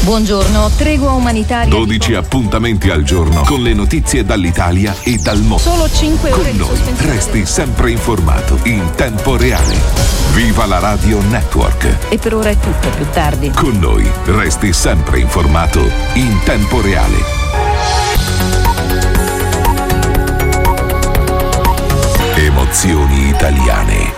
Buongiorno, tregua umanitaria. 12 appuntamenti al giorno con le notizie dall'Italia e dal mondo. Solo 5 ore con noi resti sempre informato in tempo reale. Viva la Radio Network. E per ora è tutto, più tardi. Con noi resti sempre informato in tempo reale. Emozioni italiane.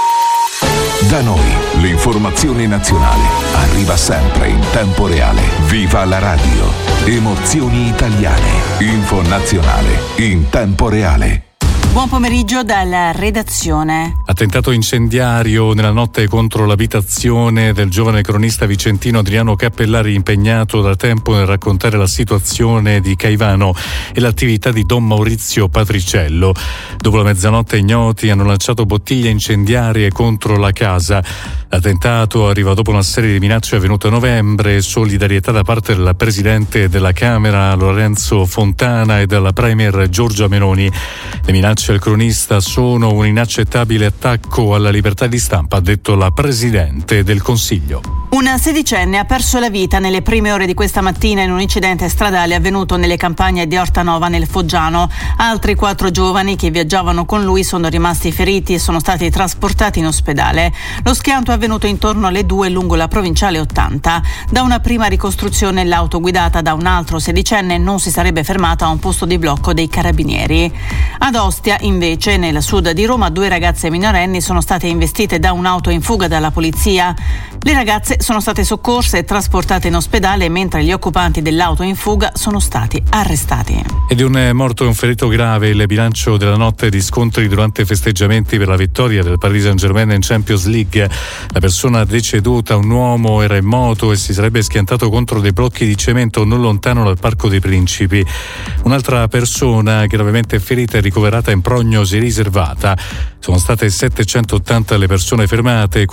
Da noi l'informazione nazionale arriva sempre in tempo reale. Viva la radio. Emozioni italiane. Info nazionale in tempo reale. Buon pomeriggio dalla redazione. Attentato incendiario nella notte contro l'abitazione del giovane cronista vicentino Adriano Cappellari, impegnato da tempo nel raccontare la situazione di Caivano e l'attività di Don Maurizio Patriciello. Dopo la mezzanotte ignoti hanno lanciato bottiglie incendiarie contro la casa. L'attentato arriva dopo una serie di minacce avvenute a novembre, solidarietà da parte del presidente della Camera Lorenzo Fontana e della premier Giorgia Meloni. Le minacce al cronista sono un inaccettabile attacco alla libertà di stampa, ha detto la presidente del Consiglio. Una sedicenne ha perso la vita nelle prime ore di questa mattina in un incidente stradale avvenuto nelle campagne di Ortanova nel Foggiano. Altri 4 giovani che viaggiavano con lui sono rimasti feriti e sono stati trasportati in ospedale. Lo schianto è avvenuto intorno alle 2 lungo la provinciale 80. Da una prima ricostruzione l'auto guidata da un altro sedicenne non si sarebbe fermata a un posto di blocco dei carabinieri. Ad Ostia, invece, nel sud di Roma, 2 ragazze minorenni sono state investite da un'auto in fuga dalla polizia. Le ragazze sono state soccorse e trasportate in ospedale, mentre gli occupanti dell'auto in fuga sono stati arrestati. E di un morto e un ferito grave il bilancio della notte di scontri durante i festeggiamenti per la vittoria del Paris Saint-Germain in Champions League. La persona deceduta, un uomo, era in moto e si sarebbe schiantato contro dei blocchi di cemento non lontano dal Parco dei Principi. Un'altra persona gravemente ferita e ricoverata in prognosi riservata. Sono state 780 le persone fermate e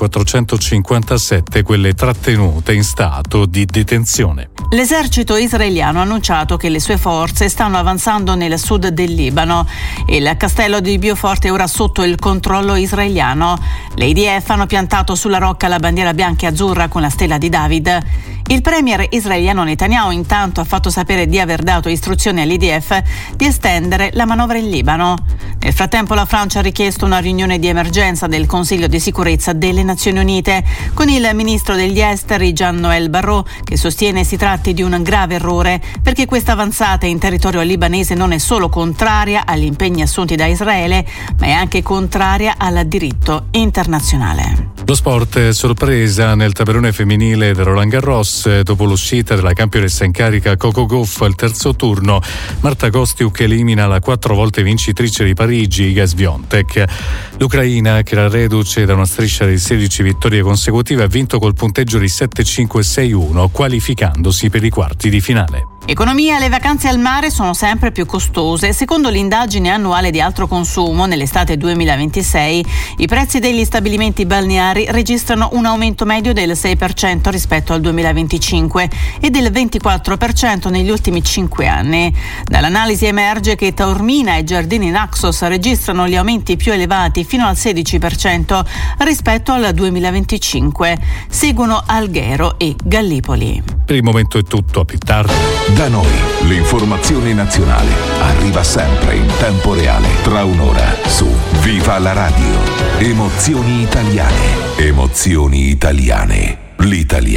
457 quelle trattenute in stato di detenzione. L'esercito israeliano ha annunciato che le sue forze stanno avanzando nel sud del Libano. Il castello di Beaufort è ora sotto il controllo israeliano. Le IDF hanno piantato sulla rocca la bandiera bianca e azzurra con la stella di David. Il premier israeliano Netanyahu intanto ha fatto sapere di aver dato istruzioni all'IDF di estendere la manovra in Libano. Nel frattempo la Francia ha richiesto una riunione di emergenza del Consiglio di sicurezza delle Nazioni Unite con il ministro degli esteri Jean-Noël Barrot, che sostiene si tratti di un grave errore perché questa avanzata in territorio libanese non è solo contraria agli impegni assunti da Israele, ma è anche contraria al diritto internazionale. Lo sport, sorpresa nel tabellone femminile del Roland Garros. Dopo l'uscita della campionessa in carica Coco Gauff al terzo turno, Marta Kostyuk elimina la 4 volte vincitrice di Parigi Iga Swiatek. L'Ucraina, che era reduce da una striscia di 16 vittorie consecutive, ha vinto col punteggio di 7-5-6-1, qualificandosi per i quarti di finale. Economia, le vacanze al mare sono sempre più costose. Secondo l'indagine annuale di altro consumo nell'estate 2026, i prezzi degli stabilimenti balneari registrano un aumento medio del 6% rispetto al 2025 e del 24% negli ultimi 5 anni. Dall'analisi emerge che Taormina e Giardini Naxos registrano gli aumenti più elevati fino al 16% rispetto al 2025. Seguono Alghero e Gallipoli. Per il momento è tutto, a più tardi. Da noi l'informazione nazionale arriva sempre in tempo reale. Tra un'ora su Viva la radio. Emozioni italiane. Emozioni italiane. L'Italia.